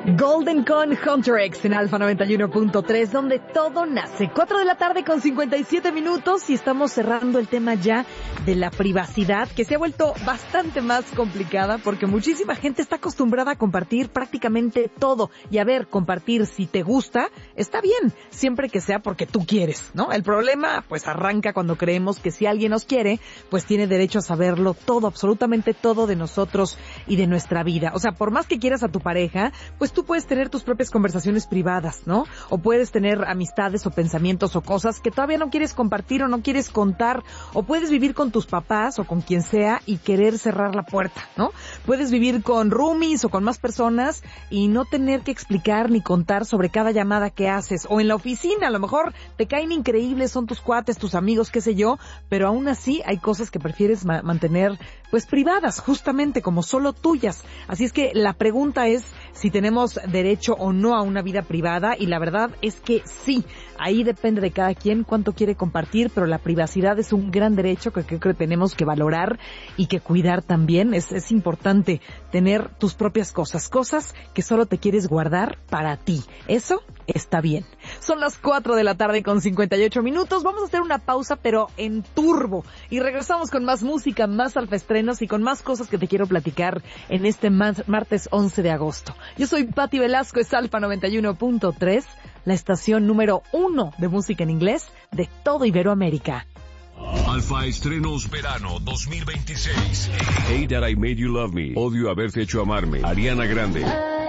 Golden con Hunter X en Alfa 91.3, donde todo nace. 4 de la tarde con 57 minutos y estamos cerrando el tema ya de la privacidad, que se ha vuelto bastante más complicada porque muchísima gente está acostumbrada a compartir prácticamente todo. Y a ver, compartir si te gusta, está bien, siempre que sea porque tú quieres, ¿no? El problema, pues, arranca cuando creemos que si alguien nos quiere, pues tiene derecho a saberlo todo, absolutamente todo de nosotros y de nuestra vida. O sea, por más que quieras a tu pareja, pues tú puedes tener tus propias conversaciones privadas, ¿no? O puedes tener amistades o pensamientos o cosas que todavía no quieres compartir o no quieres contar, o puedes vivir con tus papás o con quien sea y querer cerrar la puerta, ¿no? Puedes vivir con roomies o con más personas y no tener que explicar ni contar sobre cada llamada que haces, o en la oficina, a lo mejor te caen increíbles, son tus cuates, tus amigos, qué sé yo, pero aún así hay cosas que prefieres mantener, pues, privadas, justamente como solo tuyas. Así es que la pregunta es si tenemos derecho o no a una vida privada, y la verdad es que sí. Ahí depende de cada quien cuánto quiere compartir, pero la privacidad es un gran derecho que creo que tenemos que valorar y que cuidar también. Es importante tener tus propias cosas que solo te quieres guardar para ti. Eso está bien. Son las 4 de la tarde con 58 minutos. Vamos a hacer una pausa, pero en turbo. Y regresamos con más música, más alfaestrenos y con más cosas que te quiero platicar en este martes 11 de agosto. Yo soy Pati Velasco, es Alfa 91.3, la estación número 1 de música en inglés de todo Iberoamérica. Alfa Estrenos Verano 2026. Hey That I Made You Love Me. Odio haberte hecho amarme. Ariana Grande.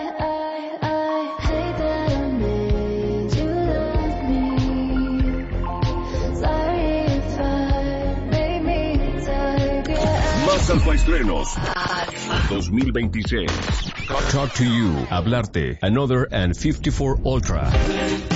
Más Alfa Estrenos 2026. Talk to You. Hablarte. Another and 54 Ultra.